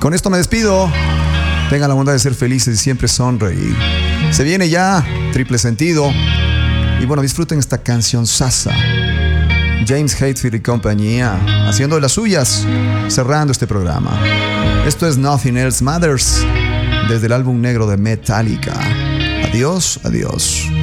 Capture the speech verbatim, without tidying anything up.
Con esto me despido. Tengan la bondad de ser felices y siempre sonreír. Se viene ya Triple Sentido. Y bueno, disfruten esta canción Sasa. James Hetfield y compañía, haciendo de las suyas, cerrando este programa. Esto es Nothing Else Matters, desde el álbum negro de Metallica. Adiós, adiós.